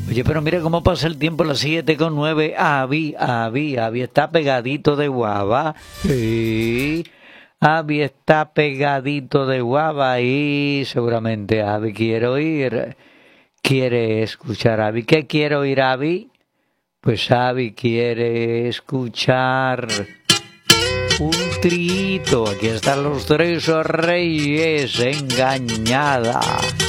Oye, pero mira cómo pasa el tiempo, las 7:09. Avi está pegadito de guava. Sí. Avi está pegadito de guava y seguramente Avi quiere escuchar a Avi. ¿Qué quiere oír Avi? Pues Avi quiere escuchar un trito. Aquí están los tres reyes, engañada.